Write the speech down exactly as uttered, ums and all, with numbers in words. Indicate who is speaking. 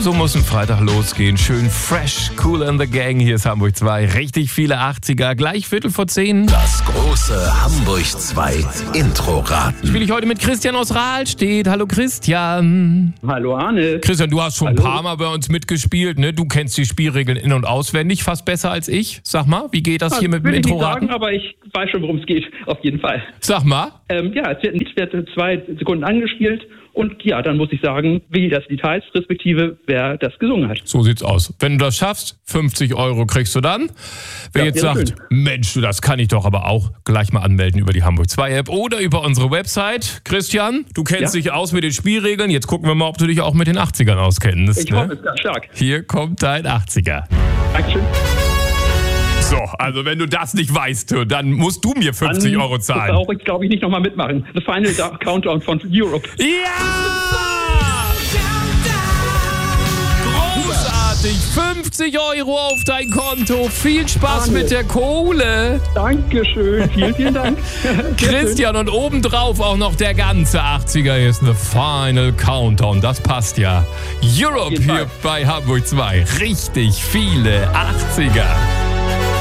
Speaker 1: So muss ein Freitag losgehen. Schön fresh, Kool and the Gang. Hier ist Hamburg zwei. Richtig viele achtziger. Gleich Viertel vor zehn.
Speaker 2: Das große Hamburg zwei Intro-Raten.
Speaker 1: Spiele ich heute mit Christian aus Rahlstedt. Hallo Christian.
Speaker 3: Hallo Arne.
Speaker 1: Christian, du hast schon
Speaker 3: Hallo.
Speaker 1: ein paar Mal bei uns mitgespielt. Ne? Du kennst die Spielregeln in- und auswendig, fast besser als ich. Sag mal, wie geht das
Speaker 3: Ja,
Speaker 1: hier mit dem
Speaker 3: will ich nicht
Speaker 1: Intro-Raten?
Speaker 3: sagen, aber ich weiß schon, worum es geht, auf jeden Fall.
Speaker 1: Sag mal.
Speaker 3: Ähm, ja, es wird ein Lied wird zwei Sekunden angespielt und ja, dann muss ich sagen, wie das Lied heißt, respektive wer das gesungen hat.
Speaker 1: So sieht's aus. Wenn du das schaffst, fünfzig Euro kriegst du dann. Wer
Speaker 3: Ja,
Speaker 1: jetzt
Speaker 3: sehr
Speaker 1: sagt,
Speaker 3: schön.
Speaker 1: Mensch, du, das kann ich doch aber auch, gleich mal anmelden über die Hamburg zwei App oder über unsere Website. Christian, du kennst
Speaker 3: Ja.
Speaker 1: dich aus mit den Spielregeln. Jetzt gucken wir mal, ob du dich auch mit den achtzigern auskennst.
Speaker 3: Ich hoffe
Speaker 1: Ne?
Speaker 3: es ganz stark.
Speaker 1: Hier kommt dein achtziger.
Speaker 3: Dankeschön.
Speaker 1: So, also wenn du das nicht weißt, dann musst du mir fünfzig
Speaker 3: Dann
Speaker 1: Euro zahlen.
Speaker 3: brauche ich, glaube ich, nicht nochmal mitmachen. The Final Da- Countdown von Europe.
Speaker 1: Ja! Großartig! fünfzig Euro auf dein Konto. Viel Spaß
Speaker 3: Arne.
Speaker 1: mit der Kohle.
Speaker 3: Dankeschön. Vielen, vielen Dank. Sehr schön.
Speaker 1: Christian, und obendrauf auch noch der ganze achtziger. Hier ist eine Final Countdown. Das passt ja. Europe
Speaker 3: jeden
Speaker 1: hier
Speaker 3: Fall.
Speaker 1: bei Hamburg zwei. Richtig viele achtziger.